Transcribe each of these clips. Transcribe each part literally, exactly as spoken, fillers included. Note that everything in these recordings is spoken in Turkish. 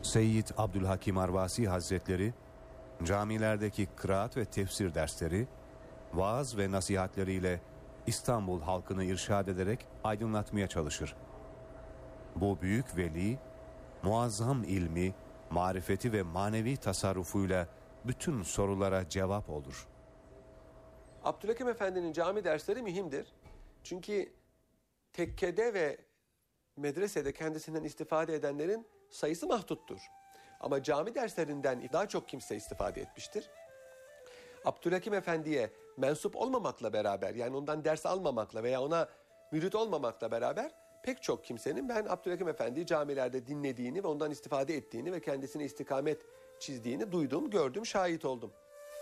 Seyyid Abdülhakim Arvasi Hazretleri, camilerdeki kıraat ve tefsir dersleri, vaaz ve nasihatleriyle İstanbul halkını irşad ederek aydınlatmaya çalışır. Bu büyük veli, muazzam ilmi, marifeti ve manevi tasarrufuyla bütün sorulara cevap olur. Abdülhakim Efendi'nin cami dersleri mühimdir. Çünkü tekkede ve medresede kendisinden istifade edenlerin sayısı mahduttur. Ama cami derslerinden daha çok kimse istifade etmiştir. Abdülhakim Efendi'ye mensup olmamakla beraber, yani ondan ders almamakla veya ona mürit olmamakla beraber pek çok kimsenin ben Abdülhakim Efendi'yi camilerde dinlediğini ve ondan istifade ettiğini ve kendisine istikamet çizdiğini duydum, gördüm, şahit oldum.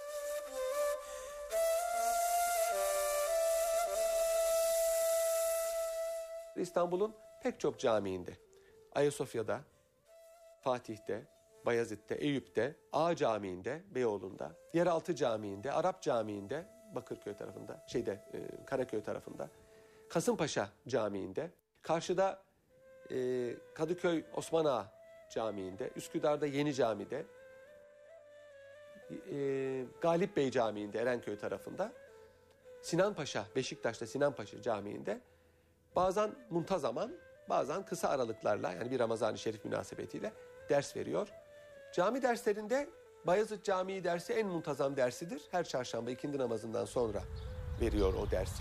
İstanbul'un pek çok camiinde, Ayasofya'da, Fatih'te, Bayezid'de, Eyüp'te, Ağa Camii'nde, Beyoğlu'nda, Yeraltı Camii'nde, Arap Camii'nde, Bakırköy tarafında, şeyde e, Karaköy tarafında, Kasımpaşa Camii'nde, karşıda e, Kadıköy Osman Ağa Camii'nde, Üsküdar'da Yeni Cami'de, e, Galip Bey Camii'nde, Erenköy tarafında, Sinanpaşa, Beşiktaş'ta Sinanpaşa Camii'nde bazen muntazaman, bazen kısa aralıklarla, yani bir Ramazan-ı Şerif münasebetiyle ders veriyor. Cami derslerinde Bayezid Camii dersi en muntazam dersidir. Her çarşamba ikindi namazından sonra veriyor o dersi.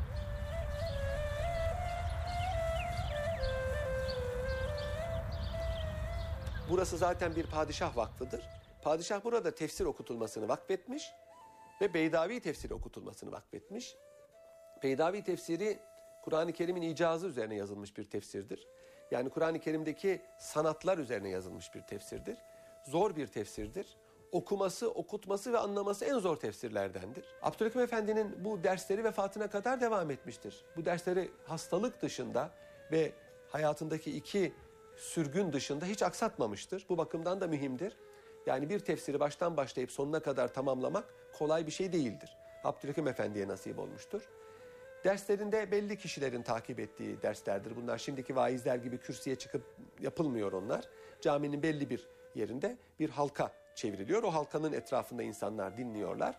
Burası zaten bir padişah vakfıdır. Padişah burada tefsir okutulmasını vakfetmiş ve Beydavi tefsiri okutulmasını vakfetmiş. Beydavi tefsiri Kur'an-ı Kerim'in icazı üzerine yazılmış bir tefsirdir. Yani Kur'an-ı Kerim'deki sanatlar üzerine yazılmış bir tefsirdir. Zor bir tefsirdir. Okuması, okutması ve anlaması en zor tefsirlerdendir. Abdülhakim Efendi'nin bu dersleri vefatına kadar devam etmiştir. Bu dersleri hastalık dışında ve hayatındaki iki sürgün dışında hiç aksatmamıştır. Bu bakımdan da mühimdir. Yani bir tefsiri baştan başlayıp sonuna kadar tamamlamak kolay bir şey değildir. Abdülhakim Efendi'ye nasip olmuştur. Derslerinde belli kişilerin takip ettiği derslerdir. Bunlar şimdiki vaizler gibi kürsüye çıkıp yapılmıyor onlar. Caminin belli bir yerinde bir halka çevriliyor. O halkanın etrafında insanlar dinliyorlar.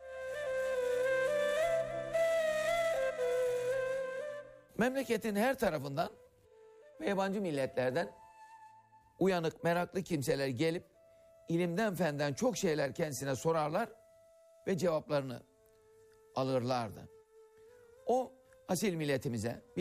Memleketin her tarafından ve yabancı milletlerden uyanık, meraklı kimseler gelip ilimden fenden çok şeyler kendisine sorarlar ve cevaplarını alırlardı. O asil milletimize